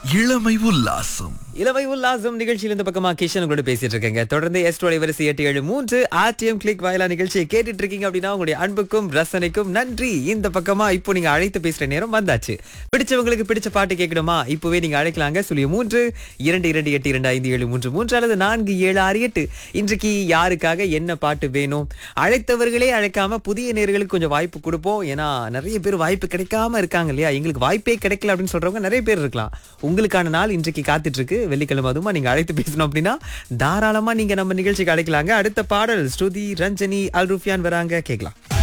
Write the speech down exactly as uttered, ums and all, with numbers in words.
இளமை உல்லாசம். இளமை உல்லாசம் நிகழ்ச்சியில் இந்த பக்கமா கிஷன் உங்களோட பேசிட்டு இருக்கேங்க. தொடர்ந்து எஸ் வரிசை எட்டு ஏழு மூன்று ஆர்டிஎம் கிளிக் வாயிலா நிகழ்ச்சியை கேட்டுட்டு இருக்கீங்க அப்படின்னா உங்களுடைய அன்புக்கும் ரசனைக்கும் நன்றி. இந்த பக்கமா இப்போ நீங்க அழைத்து பேசுற நேரம் வந்தாச்சு. பிடிச்சவங்களுக்கு பிடிச்ச பாட்டு கேட்கணுமா? இப்பவே நீங்க அழைக்கலாங்க. சுழிய மூன்று இரண்டு இரண்டு எட்டு இரண்டு ஐந்து ஏழு மூன்று மூன்று அல்லது நான்கு ஏழு ஆறு எட்டு. இன்றைக்கு யாருக்காக என்ன பாட்டு வேணும்? அழைத்தவர்களே அழைக்காம புதிய நேர்களுக்கு கொஞ்சம் வாய்ப்பு கொடுப்போம். ஏன்னா நிறைய பேர் வாய்ப்பு கிடைக்காம இருக்காங்க இல்லையா? எங்களுக்கு வாய்ப்பே கிடைக்கல அப்படின்னு சொல்றவங்க நிறைய பேர் இருக்கலாம். உங்களுக்கான நாள் இன்றைக்கு காத்துட்டு இருக்கு. வெள்ளிக்கிழமை அதுமா நீங்க அழைத்து பேசணும் அப்படின்னா தாராளமா நீங்க நம்ம நிகழ்ச்சிக்கு அழைக்கலாங்க. அடுத்த பாடல் ஸ்ருதி ரஞ்சனி அல் ரூஃபியான் வராங்க, கேட்கலாம்.